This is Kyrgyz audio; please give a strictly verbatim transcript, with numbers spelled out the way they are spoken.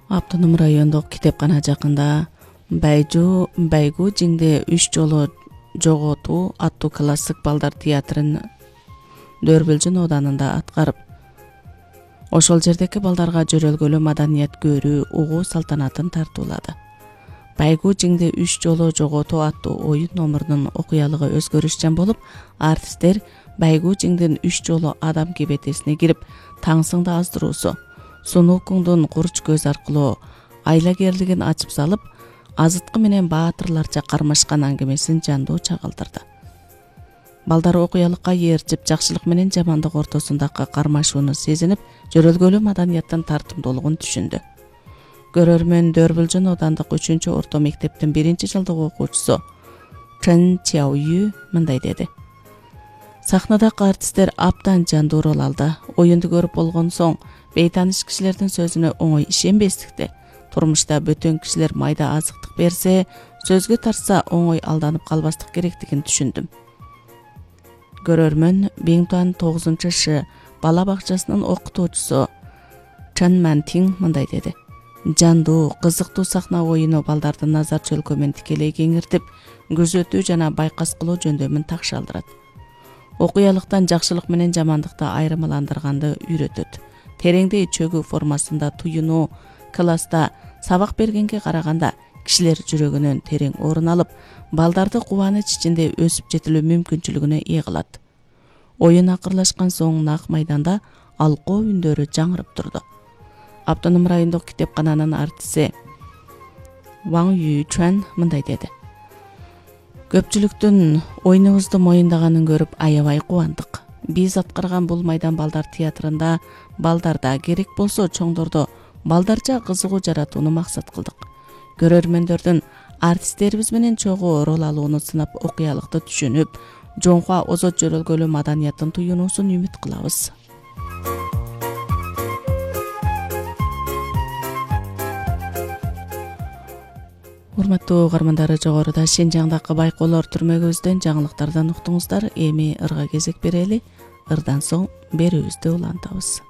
Автоном райондук китепкана жакында Байжу Байгу жиңде үч жолу жоготуу аттуу классик балдар театрын Дөрбүлжүн оданында аткарып, ошол жердеки балдарга жөрөлгөлүү маданият көрүү, угуу салтанатын тартуулады. Байгу жиңде үч жолу жоготуу аттуу оюн номурунун окуялыгы өзгөрүшчөн болуп, артисттер Байгу жиңдин үч жолу адам кебетесине кирип, таңсыңды аздыруусу, Сунукуңдун курч көз аркылуу айлагерлигин ачып салып, азыткы менен баатырларча кармашкан аңгемесин жандуу чагылдырды. Балдар окуялыкка ээрчип, жакшылык менен жамандык ортосундагы кармашууну сезинип, жөрөлгөлүү маданияттын тартымдуулугун түшүндү. Көрөрмөн Дөрбүлжүн оодандык үчүнчү орто мектептин биринчи жылдык окуучусу Чэн Чяою мындай деди. Сахнадагы артисттер абдан жандуу рол алды. Оюнду көрүп болгон соң, бейтаныш кишилердин сөзүнө оңой ишенбестикти. Турмушта бөтөн кишилер майда азыктык берсе, сөзгө тарса оңой алданып калбастык керектигин түшүндүм. Көрөрмөн Биңтуан тогузунчу Ш бала бакчасынын окутуучусу Чан Мантин мындай деди. Жандуу, кызыктуу сахна оюну балдардын назар чөлкөмүн тикелей кеңиртип, күзөтүү жана байкас кылуу жөндөмүн такшалдырат. Окуялыктан жакшылык менен жамандыкты айырмаландырганды үйрөтөт. Тереңдей чөгүү формасында туюнуу класста сабак бергенге караганда кишилер жүрөгүнөн терең орун алып, балдарды кубаныч ичинде өсүп жетилүү мүмкүнчүлүгүнө ээ кылат. Оюн акырлашкан соң нак майданда алкоо үндөрү жаңырып турду. Автоном райондук китепкананын артиси Ваң Юйчуан мындай деди. Көпчүлүктүн оюнубузду моюндаганын көрүп аябай кубандык. Биз аткарган бул майдан балдар театрында балдарда керек болсо чоңдордо балдарча кызыгуу жаратууну максат кылдык. Көрөрмөндөрдүн артисттерибиз менен чогуу рол алууну сынап, окуялыкты түшүнүп, жоңкуа озот жөрөлгөлүү маданияттын туюнуусун үмүт кылабыз. Урматтуу угармандар, жогоруда Шинжаңдагы байкоолор түрмөгүбүздөн жаңылыктардан уктуңуздар. Эми ырга кезек берели. Ырдан соң берүүбүздү улантабыз.